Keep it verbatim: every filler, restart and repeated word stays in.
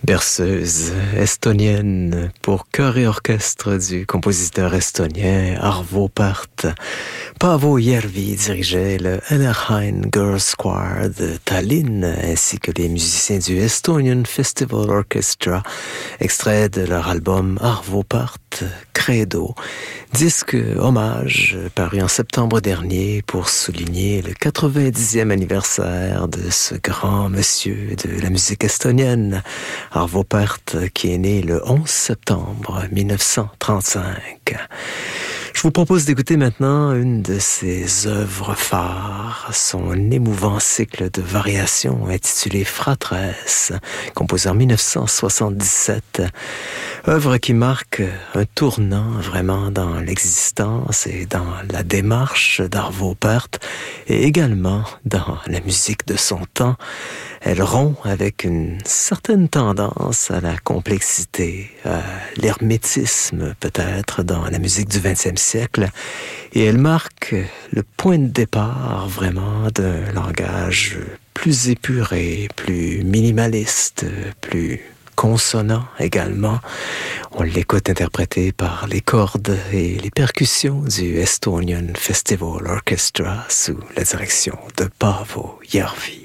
Berceuse estonienne pour chœur et orchestre du compositeur estonien Arvo Pärt. Paavo Järvi dirigeait le Enerhain Girls Choir de Tallinn ainsi que les musiciens du Estonian Festival Orchestra, extrait de leur album Arvo Pärt Credo, disque hommage paru en septembre dernier pour souligner le quatre-vingt-dixième anniversaire de ce grand monsieur de la musique estonienne, Arvo Pärt, qui est né le onze septembre mille neuf cent trente-cinq. Je vous propose d'écouter maintenant une de ses œuvres phares, son émouvant cycle de variations intitulé Fratres, composé en mille neuf cent soixante-dix-sept. Œuvre qui marque un tournant vraiment dans l'existence et dans la démarche d'Arvo Pärt et également dans la musique de son temps. Elle rompt avec une certaine tendance à la complexité, à l'hermétisme peut-être dans la musique du vingtième siècle, et elle marque le point de départ vraiment d'un langage plus épuré, plus minimaliste, plus consonant également. On l'écoute interprété par les cordes et les percussions du Estonian Festival Orchestra sous la direction de Paavo Järvi.